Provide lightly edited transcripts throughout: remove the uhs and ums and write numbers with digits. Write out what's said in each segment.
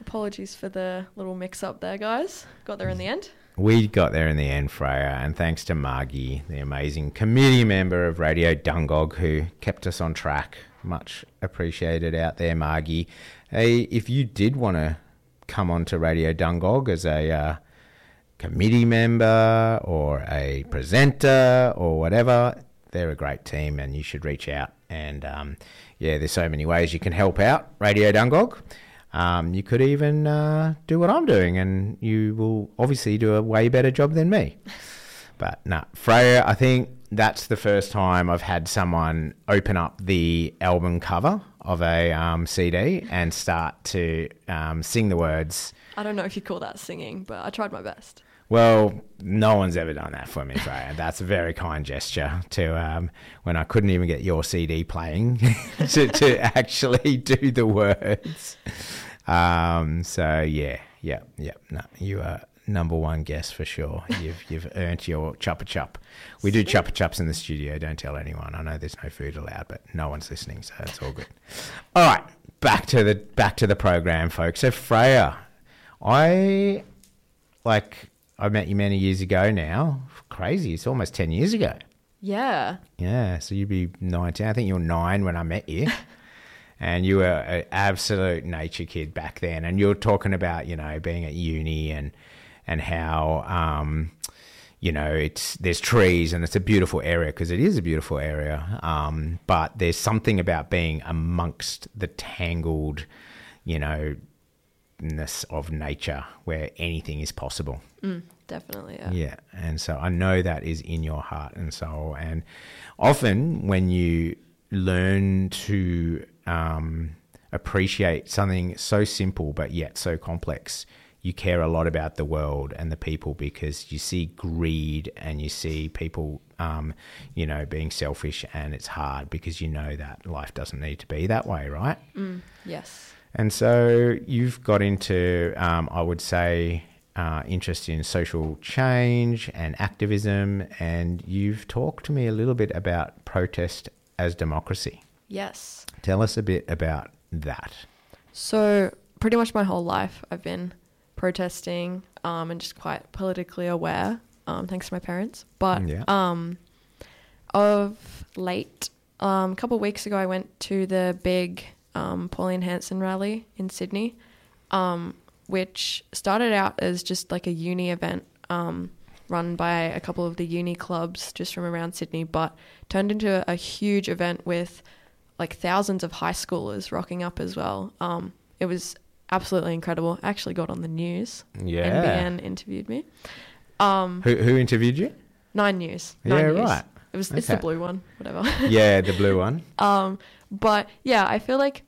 apologies for the little mix-up there, guys. Got there in the end. We got there in the end, Freya, and thanks to Margie, the amazing committee member of Radio Dungog, who kept us on track. Much appreciated out there, Margie. Hey, if you did want to come on to Radio Dungog as a committee member or a presenter or whatever, they're a great team and you should reach out. And there's so many ways you can help out Radio Dungog. You could even do what I'm doing and you will obviously do a way better job than me. But no, Freya, I think that's the first time I've had someone open up the album cover of a CD and start to sing the words. I don't know if you call that singing, but I tried my best. Well, no one's ever done that for me, Freya. That's a very kind gesture to when I couldn't even get your CD playing to actually do the words. No, you are number one guest for sure. You've earned your chuppa chup. We do chuppa chups in the studio. Don't tell anyone. I know there's no food allowed, but no one's listening, so it's all good. All right, back to the program, folks. So Freya, I met you many years ago now. Crazy. It's almost 10 years ago. Yeah. Yeah. So you'd be 19. I think you were 9 when I met you. And you were an absolute nature kid back then. And you were talking about, being at uni and how, there's trees and it's a beautiful area because it is a beautiful area. But there's something about being amongst the tangled, ness of nature where anything is possible. Definitely, yeah. Yeah, and so I know that is in your heart and soul. And often when you learn to appreciate something so simple but yet so complex, you care a lot about the world and the people because you see greed and you see people, being selfish, and it's hard because you know that life doesn't need to be that way, right? Yes. And so you've got into, I would say, interest in social change and activism, and you've talked to me a little bit about protest as democracy. Yes. Tell us a bit about that. So pretty much my whole life I've been protesting and just quite politically aware, thanks to my parents. But of late, a couple of weeks ago I went to the big Pauline Hanson rally in Sydney, which started out as just like a uni event run by a couple of the uni clubs just from around Sydney, but turned into a huge event with like thousands of high schoolers rocking up as well. It was absolutely incredible. I actually got on the news. Yeah. NBN interviewed me. Who interviewed you? 9 News. Right. It's the blue one, whatever. Yeah, the blue one. But yeah, I feel like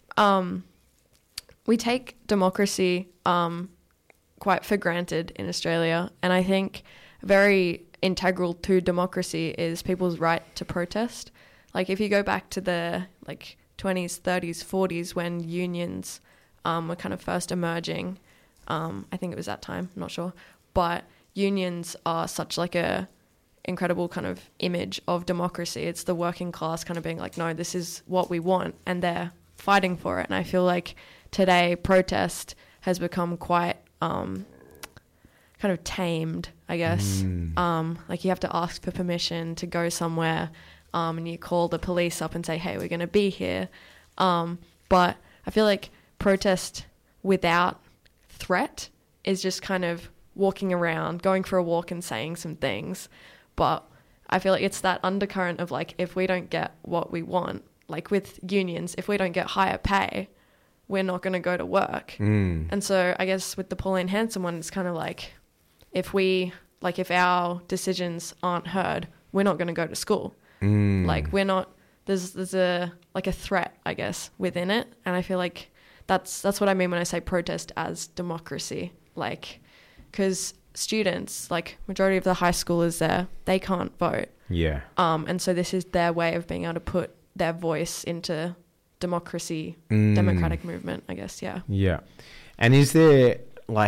we take democracy quite for granted in Australia, and I think very integral to democracy is people's right to protest. Like if you go back to the 20s, 30s, 40s when unions were kind of first emerging, I think it was that time, I'm not sure, but unions are such like a incredible kind of image of democracy. It's the working class kind of being like, no, this is what we want, and they're fighting for it. And I feel like today protest has become quite kind of tamed, I guess. Like you have to ask for permission to go somewhere, and you call the police up and say, hey, we're going to be here. But I feel like protest without threat is just kind of walking around, going for a walk and saying some things. But I feel like it's that undercurrent of like, if we don't get what we want, like with unions, if we don't get higher pay, we're not going to go to work. And so I guess with the Pauline Hanson one, it's kind of like, if our decisions aren't heard, we're not going to go to school. Like we're not, there's a threat, I guess, within it. And I feel like that's what I mean when I say protest as democracy. Like, because students, like majority of the high schoolers there, they can't vote. Yeah. And so this is their way of being able to put their voice into democracy, democratic movement, I guess. Yeah. Yeah. And is there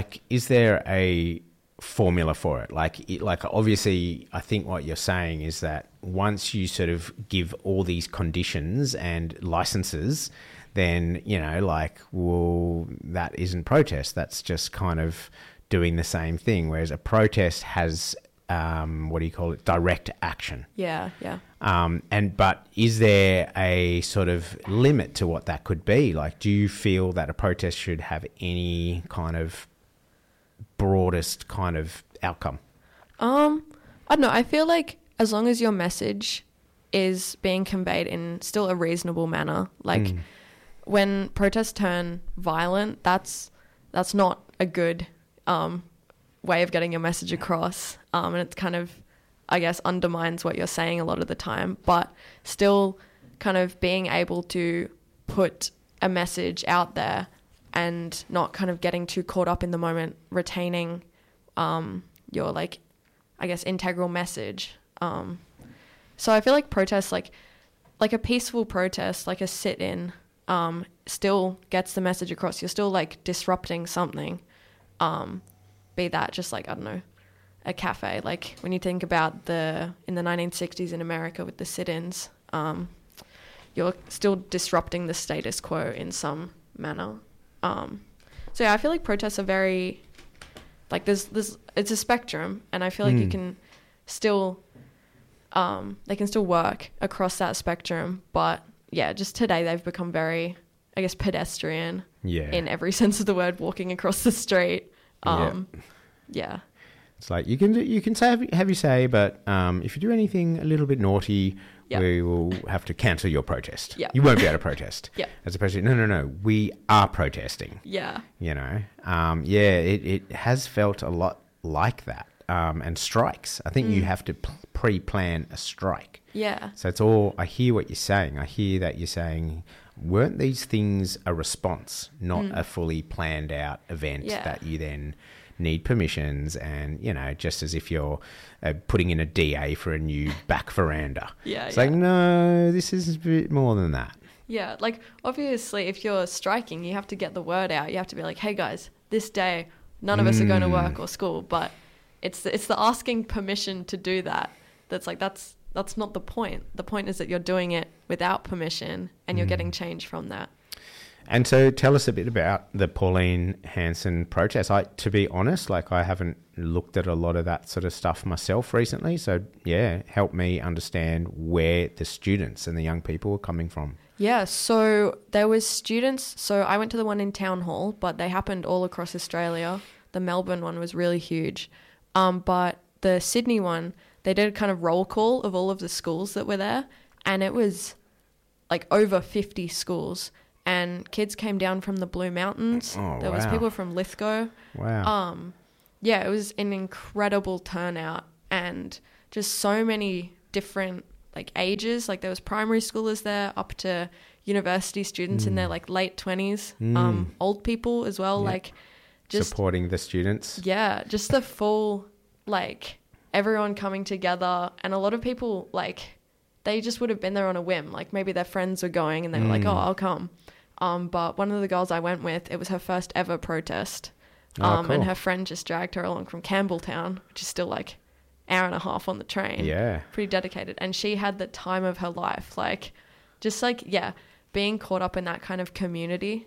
a formula for it? Like obviously, I think what you're saying is that once you sort of give all these conditions and licenses, then, you know, like, well, that isn't protest. That's just kind of doing the same thing. Whereas a protest has, what do you call it? Direct action. Yeah. But is there a sort of limit to what that could be? Like, do you feel that a protest should have any kind of broadest kind of outcome? I don't know. I feel like as long as your message is being conveyed in still a reasonable manner, like when protests turn violent, that's not a good way of getting your message across, and it's kind of, I guess, undermines what you're saying a lot of the time, but still kind of being able to put a message out there and not kind of getting too caught up in the moment, retaining your, like, I guess, integral message. So I feel like protests, like a peaceful protest, like a sit-in, still gets the message across. You're still, like, disrupting something, be that just, like, I don't know, a cafe. Like, when you think about in the 1960s in America with the sit-ins, you're still disrupting the status quo in some manner. So yeah, I feel like protests are very, like, there's it's a spectrum, and I feel like you can still, they can still work across that spectrum, but yeah, just today they've become very, I guess, pedestrian in every sense of the word, walking across the street. Yeah. It's like you can say have you say, but if you do anything a little bit naughty, we will have to cancel your protest. Yep. You won't be able to protest. Yep. As opposed to no, we are protesting. Yeah. You know, it has felt a lot like that. And strikes. I think you have to pre-plan a strike. Yeah. So it's all. I hear what you're saying. I hear that you're saying, weren't these things a response, not a fully planned out event that you then need permissions and, you know, just as if you're putting in a DA for a new back veranda. It's like, no, this is a bit more than that. Yeah, like, obviously, if you're striking, you have to get the word out. You have to be like, hey, guys, this day, none of us are going to work or school. But it's the asking permission to do that. That's not the point. The point is that you're doing it without permission and you're getting change from that. And so tell us a bit about the Pauline Hanson protest. To be honest, like, I haven't looked at a lot of that sort of stuff myself recently. So, yeah, help me understand where the students and the young people are coming from. Yeah, so there was students. So I went to the one in Town Hall, but they happened all across Australia. The Melbourne one was really huge. But the Sydney one, they did a kind of roll call of all of the schools that were there. And it was like over 50 schools. And kids came down from the Blue Mountains. Oh, there was people from Lithgow. Wow. Yeah, it was an incredible turnout and just so many different, like, ages. Like, there was primary schoolers there up to university students in their, like, late 20s. Old people as well, like, just supporting the students. Yeah, just the full, like, everyone coming together. And a lot of people, like, they just would have been there on a whim. Like, maybe their friends were going and they were like, oh, I'll come. But one of the girls I went with, it was her first ever protest. Cool. And her friend just dragged her along from Campbelltown, which is still like hour and a half on the train. Yeah. Pretty dedicated. And she had the time of her life. Like, just like, yeah, being caught up in that kind of community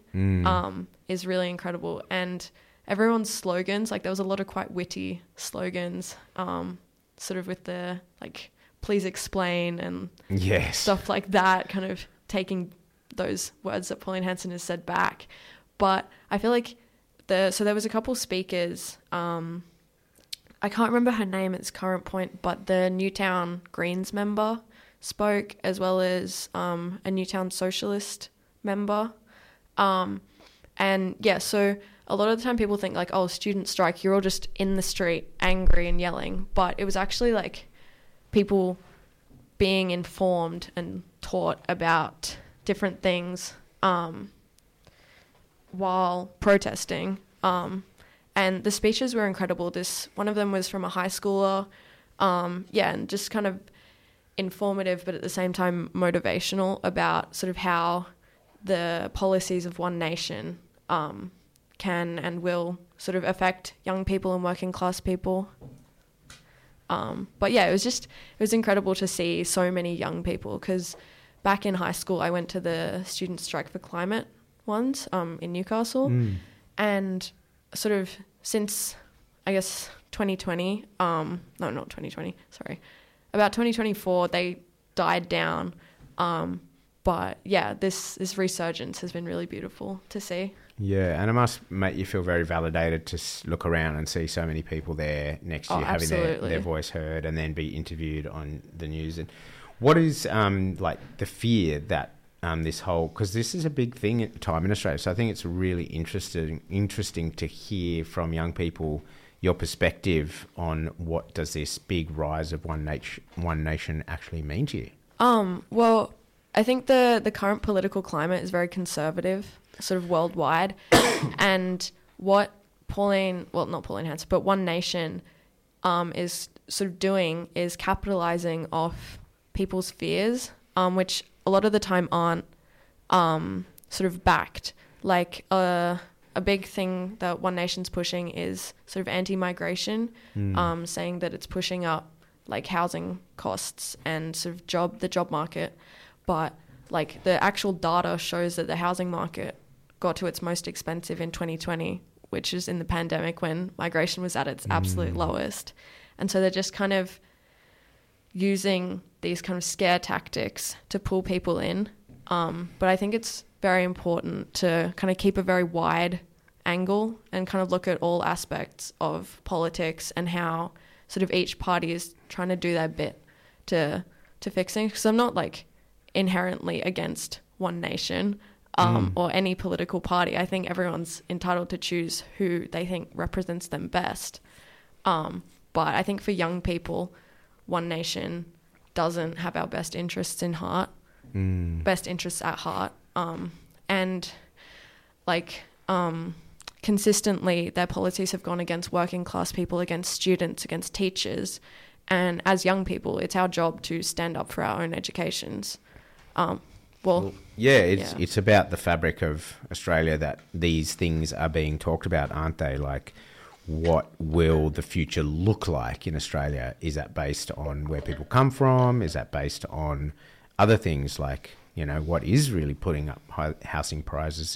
is really incredible. And everyone's slogans, like, there was a lot of quite witty slogans, sort of with the, like, please explain and stuff like that, kind of taking those words that Pauline Hanson has said back. But I feel like so there was a couple speakers, I can't remember her name at this current point, but the Newtown Greens member spoke, as well as a Newtown Socialist member. And yeah, so a lot of the time people think like, oh, student strike, you're all just in the street angry and yelling. But it was actually like people being informed and taught about different things while protesting. And the speeches were incredible. One of them was from a high schooler. And just kind of informative, but at the same time motivational about sort of how the policies of One Nation can and will sort of affect young people and working class people. But yeah, it was incredible to see so many young people, because back in high school, I went to the Student Strike for Climate ones in Newcastle. And sort of since, I guess, 2020, no, not 2020, sorry, about 2024, they died down. But yeah, this resurgence has been really beautiful to see. Yeah, and it must make you feel very validated to look around and see so many people there next to you having their voice heard and then be interviewed on the news. And what is like the fear that this whole, because this is a big thing at the time in Australia, so I think it's really interesting to hear from young people your perspective on what does this big rise of one nation actually mean to you? Well, I think the current political climate is very conservative, sort of worldwide, and what not Pauline Hanson, but One Nation is sort of doing is capitalizing off people's fears, which a lot of the time aren't sort of backed. Like a big thing that One Nation's pushing is sort of anti-migration, saying that it's pushing up like housing costs and sort of the job market. But like the actual data shows that the housing market got to its most expensive in 2020, which is in the pandemic when migration was at its absolute lowest. And so they're just kind of using these kind of scare tactics to pull people in. But I think it's very important to kind of keep a very wide angle and kind of look at all aspects of politics and how sort of each party is trying to do their bit to fix things. Because I'm not like inherently against One Nation or any political party. I think everyone's entitled to choose who they think represents them best. But I think for young people, One Nation doesn't have our best interests at heart. And like consistently their policies have gone against working class people, against students, against teachers. And as young people, it's our job to stand up for our own educations. It's about the fabric of Australia that these things are being talked about, aren't they? Like, what will the future look like in Australia? Is that based on where people come from? Is that based on other things like, you know, what is really putting up housing prices?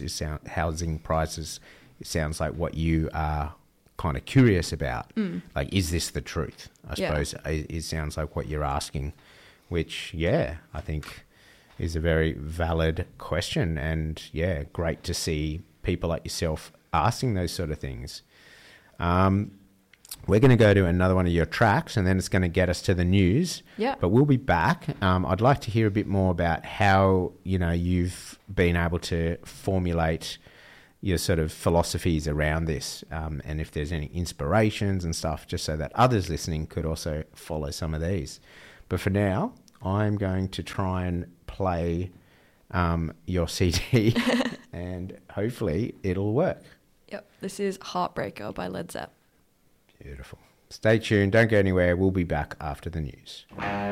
It sounds like what you are kind of curious about. Like, is this the truth? I suppose it sounds like what you're asking, which, I think is a very valid question. And, great to see people like yourself asking those sort of things. We're going to go to another one of your tracks and then it's going to get us to the news. Yeah. But we'll be back. I'd like to hear a bit more about how, you know, you've been able to formulate your sort of philosophies around this, and if there's any inspirations and stuff, just so that others listening could also follow some of these. But for now, I'm going to try and play your CD and hopefully it'll work. Yep, this is Heartbreaker by Led Zepp. Beautiful. Stay tuned, don't go anywhere. We'll be back after the news.